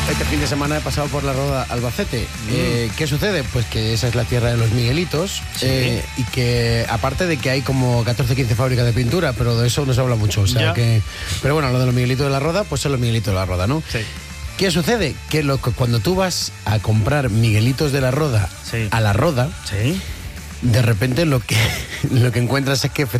Este fin de semana he pasado por la Roda Albacete. ¿Qué sucede? Pues que esa es la tierra de los Miguelitos. Sí. Y que aparte de que hay como 14, 15 fábricas de pintura, pero de eso no se habla mucho. O sea que, pero bueno, lo de los Miguelitos de la Roda, pues son los Miguelitos de la Roda, ¿no? Sí. ¿Qué sucede? Que cuando tú vas a comprar Miguelitos de la Roda Sí. a la Roda, Sí. de repente lo que encuentras es que